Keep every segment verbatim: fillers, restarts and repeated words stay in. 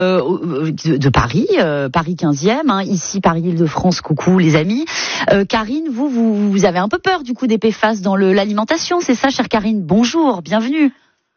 Euh, de, de Paris, euh, Paris quinzième, hein, ici Paris-Île-de-France, coucou les amis. Euh, Karine, vous, vous, vous avez un peu peur du coup des P F A S dans le, l'alimentation, c'est ça, chère Karine? Bonjour, bienvenue.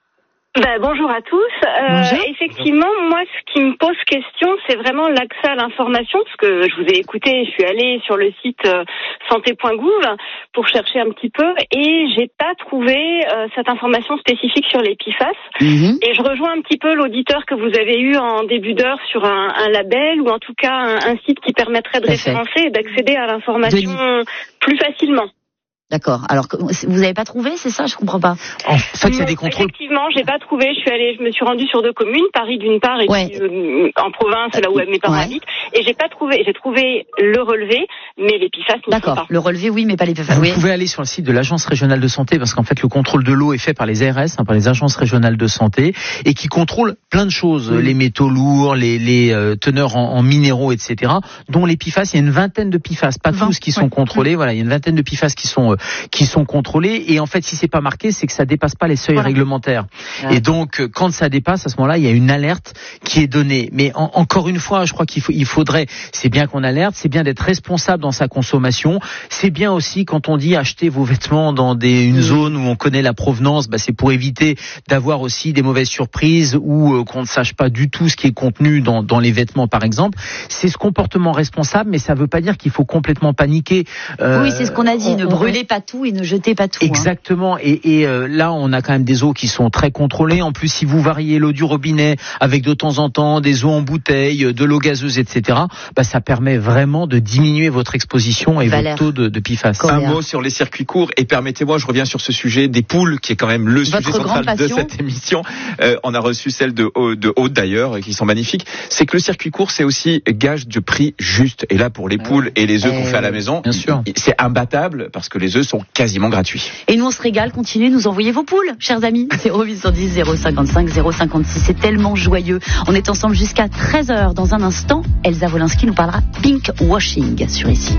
Ben, bonjour à tous. Euh, bonjour. Effectivement, moi, ce qui me pose question, c'est vraiment l'accès à l'information, parce que je vous ai écouté, je suis allée sur le site euh, santé point gouv pour chercher un petit peu, et j'ai pas trouvé euh, cette information spécifique sur les P F A S. Mm-hmm. Et je rejoins un petit peu l'auditeur que vous avez eu en début d'heure sur un, un label, ou en tout cas un, un site qui permettrait de référencer et d'accéder à l'information Denis. plus facilement. D'accord. Alors, vous n'avez pas trouvé, c'est ça? Je comprends pas. En fait, il y a des contrôles. Effectivement, j'ai pas trouvé. Je suis allée, je me suis rendue sur deux communes, Paris d'une part, et ouais. puis euh, en province, là où mes parents ouais. habitent, et j'ai pas trouvé. J'ai trouvé le relevé, mais les P F A S ne sont pas. D'accord. Le relevé, oui, mais pas les P F A S. Vous oui. pouvez aller sur le site de l'Agence régionale de santé, parce qu'en fait, le contrôle de l'eau est fait par les A R S, hein, par les agences régionales de santé, et qui contrôlent plein de choses, oui. les métaux lourds, les, les euh, teneurs en, en minéraux, et cetera. Dont les P F A S. Il y a une vingtaine de P F A S, pas vingt, tous qui ouais. sont contrôlés. Mmh. Voilà, il y a une vingtaine de P F A S qui sont euh, qui sont contrôlés, et en fait si c'est pas marqué, c'est que ça dépasse pas les seuils voilà. réglementaires. Ouais. Et donc quand ça dépasse, à ce moment-là, il y a une alerte qui est donnée. Mais en, encore une fois, je crois qu'il faut, il faudrait, c'est bien qu'on alerte, c'est bien d'être responsable dans sa consommation, c'est bien aussi quand on dit acheter vos vêtements dans des, une mmh. zone où on connaît la provenance, bah c'est pour éviter d'avoir aussi des mauvaises surprises ou euh, qu'on ne sache pas du tout ce qui est contenu dans, dans les vêtements par exemple. C'est ce comportement responsable, mais ça veut pas dire qu'il faut complètement paniquer. Euh, oui, c'est ce qu'on a dit, on, ne brûlez on, pas tout et ne jetez pas tout. Exactement. Hein. Et, et euh, là, on a quand même des eaux qui sont très contrôlées. En plus, si vous variez l'eau du robinet avec de temps en temps des eaux en bouteille, de l'eau gazeuse, et cetera, bah, ça permet vraiment de diminuer votre exposition et Valère. votre taux de, de P F A S. Un mot sur les circuits courts. Et permettez-moi, je reviens sur ce sujet des poules, qui est quand même le votre sujet central de cette émission. Euh, on a reçu celle de, de Aude d'ailleurs, qui sont magnifiques. C'est que le circuit court, c'est aussi gage de prix juste. Et là, pour les poules et les œufs euh, qu'on fait à la maison, bien sûr. c'est imbattable parce que les œufs sont quasiment gratuits. Et nous on se régale, continuez de nous envoyer vos poules, chers amis. zéro huit cent dix, zéro cinquante-cinq, zéro cinquante-six, c'est tellement joyeux. On est ensemble jusqu'à treize heures. Dans un instant, Elsa Wolinski nous parlera pink washing sur Ici.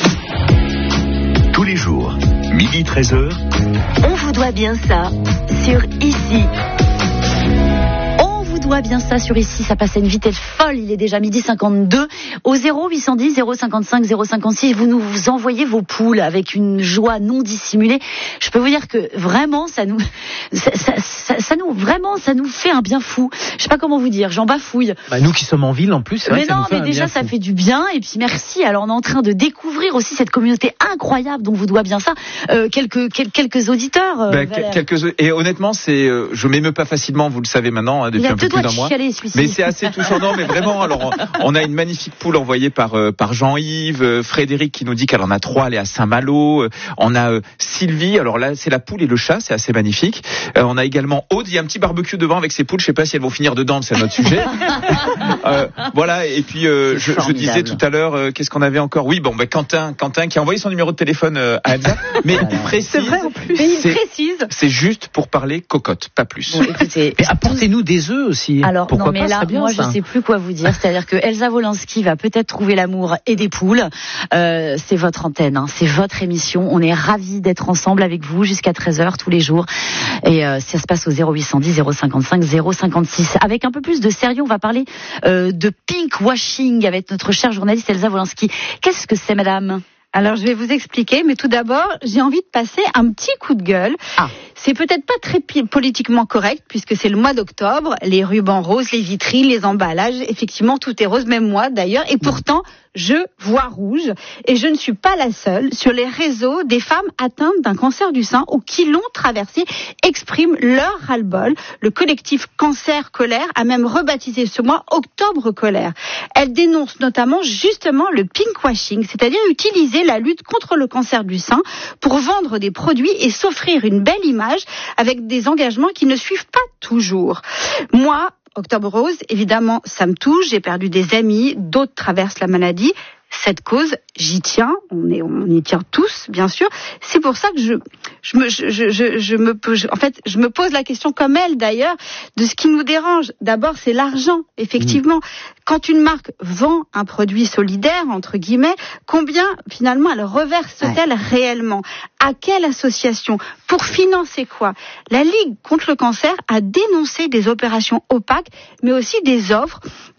Tous les jours, midi treize heures. On vous doit bien ça sur Ici. Bien ça sur Ici, ça passe à une vitesse folle, il est déjà midi cinquante-deux. Au zéro huit cent dix, zéro cinquante-cinq, zéro cinquante-six, vous nous vous envoyez vos poules avec une joie non dissimulée. Je peux vous dire que vraiment, ça nous, ça, ça, ça, ça nous, vraiment, ça nous fait un bien fou. Je sais pas comment vous dire, j'en bafouille. Bah, nous qui sommes en ville en plus, c'est mais vrai que non, ça nous fait mais un déjà, bien ça fou. fait du bien, et puis merci. Alors, on est en train de découvrir aussi cette communauté incroyable dont vous doit bien ça. Euh, quelques, quelques, quelques auditeurs. Euh, bah, quelques, et honnêtement, c'est, euh, je m'émeut pas facilement, vous le savez maintenant, hein, depuis un peu plus d'un mois. Mais c'est assez touchant, non, mais vraiment. Alors, on, on a une magnifique poule envoyée par euh, par Jean-Yves, euh, Frédéric qui nous dit qu'elle en a trois, elle est à Saint-Malo. Euh, on a euh, Sylvie. Alors là, c'est la poule et le chat, c'est assez magnifique. Euh, on a également Aude. Il y a un petit barbecue devant avec ses poules. Je sais pas si elles vont finir dedans, c'est notre sujet. euh, voilà. Et puis euh, je, je disais tout à l'heure, euh, qu'est-ce qu'on avait encore? Oui, bon, ben Quentin, Quentin qui a envoyé son numéro de téléphone euh, à Elsa, mais il précise. C'est vrai en plus. Mais il précise. C'est juste pour parler cocotte, pas plus. Bon, écoutez, mais apportez-nous des œufs aussi. Alors, pourquoi non, mais pas, là, bien, moi, ça. je sais plus quoi vous dire. C'est-à-dire que Elsa Wolinski va peut-être trouver l'amour et des poules. Euh, c'est votre antenne, hein, c'est votre émission. On est ravis d'être ensemble avec vous jusqu'à treize heures tous les jours. Et euh, ça se passe au zéro huit cent dix, zéro cinquante-cinq, zéro cinquante-six. Avec un peu plus de sérieux, on va parler euh, de pink washing avec notre chère journaliste Elsa Wolinski. Qu'est-ce que c'est, madame ? Alors, je vais vous expliquer, mais tout d'abord, j'ai envie de passer un petit coup de gueule. Ah. C'est peut-être pas très politiquement correct, puisque c'est le mois d'octobre, les rubans roses, les vitrines, les emballages, effectivement, tout est rose, même moi d'ailleurs, et pourtant, je vois rouge, et je ne suis pas la seule. Sur les réseaux, des femmes atteintes d'un cancer du sein ou qui l'ont traversé expriment leur ras-le-bol. Le collectif Cancer Colère a même rebaptisé ce mois Octobre Colère. Elles dénoncent notamment justement le pinkwashing, c'est-à-dire utiliser la lutte contre le cancer du sein pour vendre des produits et s'offrir une belle image avec des engagements qui ne suivent pas toujours. Moi, Octobre Rose, évidemment, ça me touche. J'ai perdu des amis, d'autres traversent la maladie. cette cause, j'y tiens, on, est, on y tient tous, bien sûr. C'est pour ça que je, je, me, je, je, je me, je, en fait, je me pose la question, comme elle d'ailleurs, de ce qui nous dérange. D'abord, c'est l'argent, effectivement. Mmh. Quand une marque vend un produit solidaire, entre guillemets, combien finalement elle reverse-t-elle ouais. réellement? À quelle association? Pour financer quoi? La Ligue contre le cancer a dénoncé des opérations opaques, mais aussi des offres